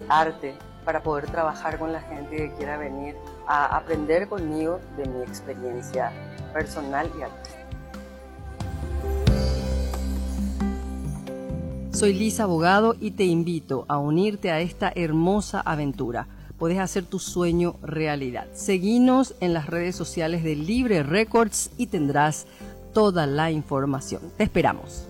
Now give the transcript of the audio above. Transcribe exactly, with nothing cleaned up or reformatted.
arte para poder trabajar con la gente que quiera venir a aprender conmigo de mi experiencia personal y artística. Soy Lisa Abogado y te invito a unirte a esta hermosa aventura. Podés hacer tu sueño realidad. Seguinos en las redes sociales de Libre Records y tendrás toda la información. Te esperamos.